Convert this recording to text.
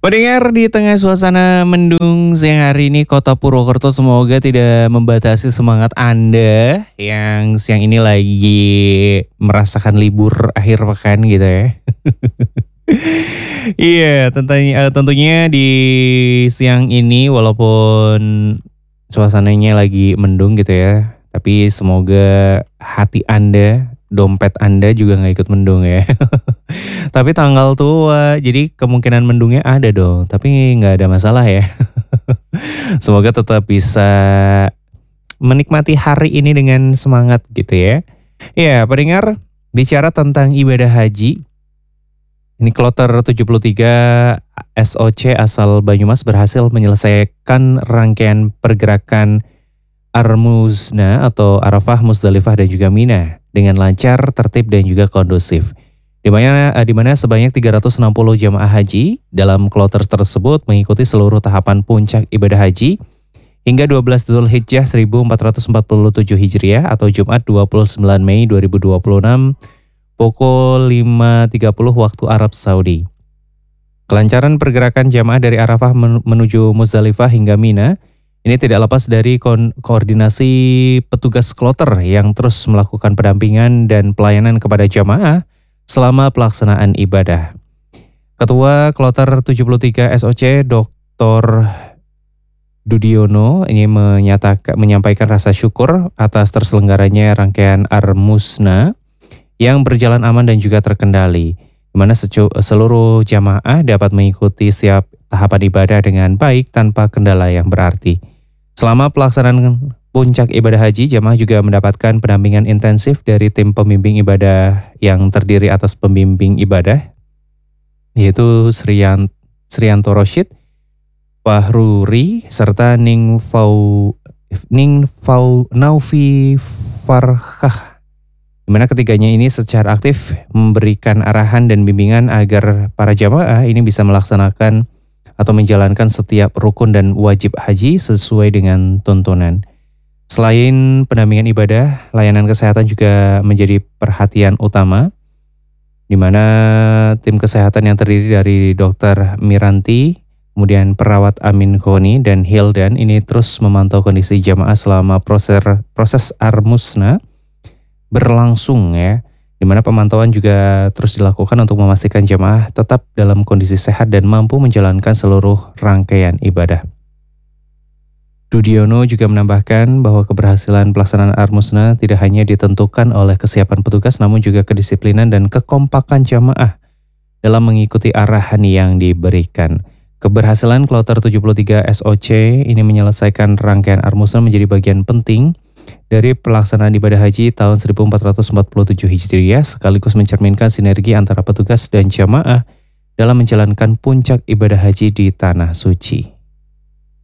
Pendengar di tengah suasana mendung siang hari ini Kota Purwokerto semoga tidak membatasi semangat Anda yang siang ini lagi merasakan libur akhir pekan gitu ya. Iya, tentunya di siang ini walaupun suasananya lagi mendung gitu ya, tapi semoga hati Anda, dompet Anda juga nggak ikut mendung ya. Tapi tanggal tua, jadi kemungkinan mendungnya ada dong, tapi nggak ada masalah ya. Semoga tetap bisa menikmati hari ini dengan semangat gitu ya. Ya, pendengar, bicara tentang ibadah haji, ini kloter 73 SOC asal Banyumas berhasil menyelesaikan rangkaian pergerakan Armusna atau Arafah, Musdalifah dan juga Mina dengan lancar, tertib dan juga kondusif. Di mana sebanyak 360 jamaah haji dalam kloter tersebut mengikuti seluruh tahapan puncak ibadah haji hingga 12 Dzulhijjah 1447 Hijriah atau Jumat 29 Mei 2026 pukul 5.30 waktu Arab Saudi. Kelancaran pergerakan jamaah dari Arafah menuju Muzdalifah hingga Mina ini tidak lepas dari koordinasi petugas kloter yang terus melakukan pendampingan dan pelayanan kepada jamaah selama pelaksanaan ibadah. Ketua Kloter 73 SOC Dr. Dudiono ini menyampaikan rasa syukur atas terselenggaranya rangkaian Armusna yang berjalan aman dan juga terkendali, di mana seluruh jamaah dapat mengikuti setiap tahapan ibadah dengan baik tanpa kendala yang berarti. Selama pelaksanaan puncak ibadah haji, jamaah juga mendapatkan pendampingan intensif dari tim pembimbing ibadah yang terdiri atas pembimbing ibadah, yaitu Srianto Roshid, Fahruri, serta Naufi Farhah. Di mana ketiganya ini secara aktif memberikan arahan dan bimbingan agar para jamaah ini bisa melaksanakan atau menjalankan setiap rukun dan wajib haji sesuai dengan tuntunan. Selain pendampingan ibadah, layanan kesehatan juga menjadi perhatian utama, di mana tim kesehatan yang terdiri dari Dr. Miranti, kemudian perawat Amin Khoni dan Hildan ini terus memantau kondisi jamaah selama proses Armusna berlangsung ya, di mana pemantauan juga terus dilakukan untuk memastikan jamaah tetap dalam kondisi sehat dan mampu menjalankan seluruh rangkaian ibadah. Dudiono juga menambahkan bahwa keberhasilan pelaksanaan Armusna tidak hanya ditentukan oleh kesiapan petugas namun juga kedisiplinan dan kekompakan jamaah dalam mengikuti arahan yang diberikan. Keberhasilan Kloter 73 SOC ini menyelesaikan rangkaian Armusna menjadi bagian penting dari pelaksanaan ibadah haji tahun 1447 Hijriah sekaligus mencerminkan sinergi antara petugas dan jamaah dalam menjalankan puncak ibadah haji di Tanah Suci.